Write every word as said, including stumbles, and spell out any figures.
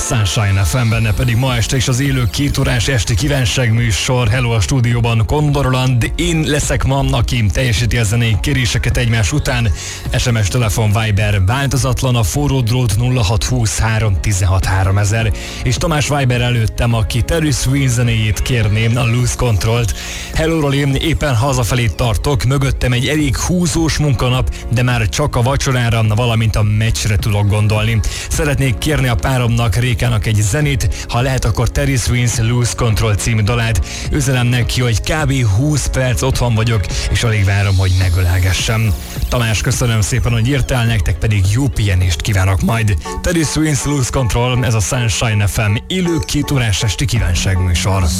Sunshine ef em, benne pedig ma este is az élő kétórás esti kívánságműsor. Hello a stúdióban, Kondor Roland. Én leszek ma, aki teljesíti a zenei kéréseket egymás után. es em es, telefon, Viber változatlan, a forró drót nulla hat húsz három tizenhat háromezer. És Tamás Viber előttem, aki Terry Swin zenéjét kérné, a Lose Control-t. Hello Roli, éppen hazafelé tartok, mögöttem egy elég húzós munkanap, de már csak a vacsorára, valamint a meccsre tudok gondolni. Szeretnék kérni a páromnak, Rékának egy zenét, ha lehet, akkor Terry Swin's Lose Control című dalát. Üzenem neki, hogy kb. húsz perc otthon vagyok, és alig várom, hogy megölelgessem. Tamás, köszönöm szépen, hogy írtál, nektek pedig jó pihenést kívánok majd. Terry Swin's Lose Control, ez a Sunshine ef em élő kétórás esti kívánságműsor.